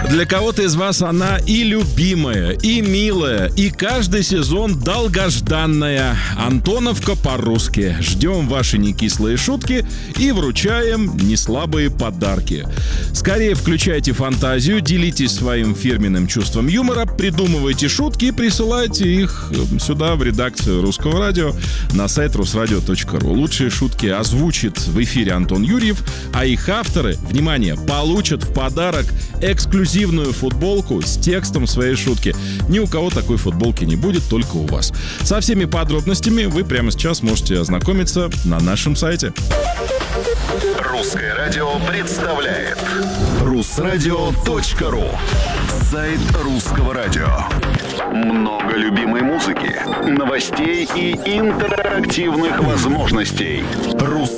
Для кого-то из вас она и любимая, и милая, и каждый сезон долгожданная. Антоновка по-русски. Ждем ваши некислые шутки и вручаем неслабые подарки. Скорее включайте фантазию, делитесь своим фирменным чувством юмора, придумывайте шутки и присылайте их сюда, в редакцию Русского радио, на сайт rusradio.ru. Лучшие шутки озвучит в эфире Антон Юрьев, а их авторы, внимание, получат в подарок эксклюзивную футболку с текстом своей шутки. Ни у кого такой футболки не будет, только у вас. Со всеми подробностями вы прямо сейчас можете ознакомиться на нашем сайте. Русское радио представляет rusradio.ru. Сайт Русского радио. Много любимой музыки, новостей и интерактивных возможностей.